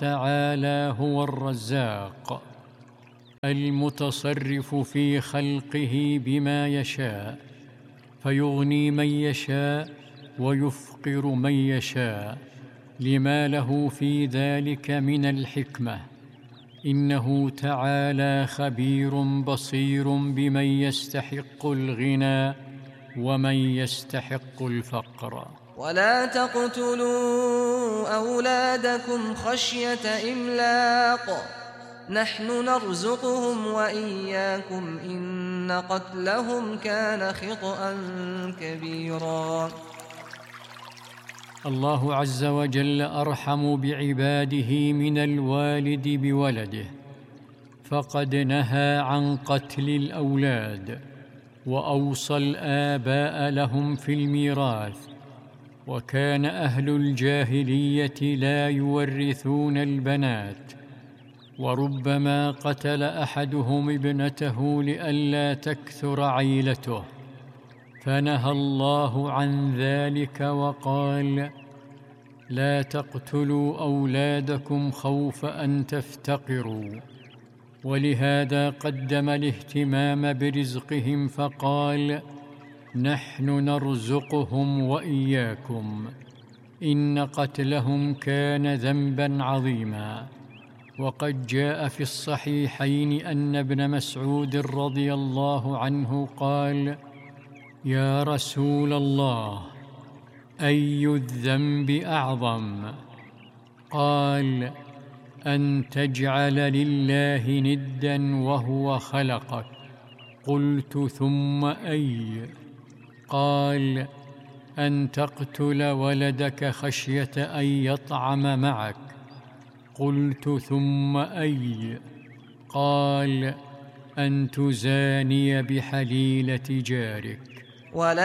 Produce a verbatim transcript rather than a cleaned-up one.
تعالى هو الرزاق المتصرف في خلقه بما يشاء، فيغني من يشاء ويفقر من يشاء، لما له في ذلك من الحكمة. إنه تعالى خبير بصير بمن يستحق الغنى ومن يستحق الفقر. ولا تقتلوا أولادكم خشية إملاق، نحن نرزقهم وإياكم، إن قتلهم كان خطأ كبيرا. الله عز وجل أرحم بعباده من الوالد بولده، فقد نهى عن قتل الأولاد، وأوصى الآباء لهم في الميراث. وكان أهل الجاهلية لا يورثون البنات، وربما قتل أحدهم ابنته لئلا تكثر عيلته، فنهى الله عن ذلك وقال: لا تقتلوا أولادكم خوف أن تفتقروا. ولهذا قدم الاهتمام برزقهم فقال: نحن نرزقهم وإياكم، إن قتلهم كان ذنبا عظيما. وقد جاء في الصحيحين أن ابن مسعود رضي الله عنه قال: يا رسول الله، أي الذنب أعظم؟ قال: أن تجعل لله ندا وهو خلقك. قلت: ثم أي؟ قال: أن تقتل ولدك خشية أن يطعم معك. قلت: ثم أي؟ قال: أن تزاني بحليلة جارك.